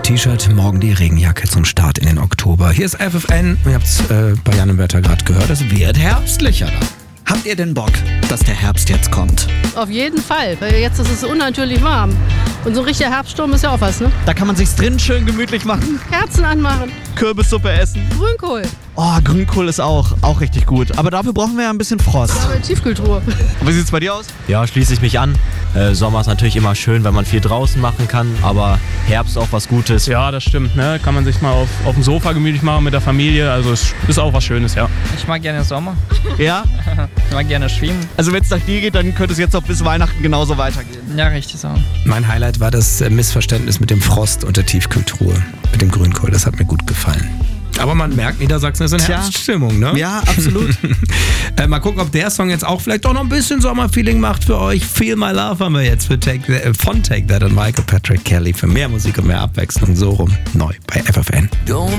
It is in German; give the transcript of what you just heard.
T-Shirt, morgen die Regenjacke zum Start in den Oktober. Hier ist FFN. Ihr habt es bei Jan und Bertha gerade gehört. Es wird herbstlicher da. Habt ihr denn Bock, dass der Herbst jetzt kommt? Auf jeden Fall, weil jetzt ist es unnatürlich warm. Und so ein richtiger Herbststurm ist ja auch was, ne? Da kann man sich's drin schön gemütlich machen. Kerzen anmachen, Kürbissuppe essen. Grünkohl, Oh, Grünkohl ist auch richtig gut. Aber dafür brauchen wir ja ein bisschen Frost. Tiefkühltruhe. Wie sieht's bei dir aus? Ja, schließe ich mich an. Sommer ist natürlich immer schön, wenn man viel draußen machen kann, aber Herbst auch was Gutes. Ja, das stimmt. Ne? Kann man sich mal auf dem Sofa gemütlich machen mit der Familie. Also es ist auch was Schönes, ja. Ich mag gerne Sommer. Ja? Ich mag gerne schwimmen. Also wenn es nach dir geht, dann könnte es jetzt noch bis Weihnachten genauso weitergehen. Ja, richtig so. Mein Highlight war das Missverständnis mit dem Frost und der Tiefkühltruhe. Mit dem Grünkohl, das hat mir gut gefallen. Aber man merkt, Niedersachsen ist in Herbststimmung, ne? Ja, absolut. Mal gucken, ob der Song jetzt auch vielleicht doch noch ein bisschen Sommerfeeling macht für euch. Feel My Love haben wir jetzt von Take That und Michael Patrick Kelly für mehr Musik und mehr Abwechslung. So rum neu bei FFN.